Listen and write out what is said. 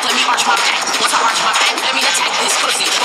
let me arch my back. Once I arch my back, let me attack this pussy.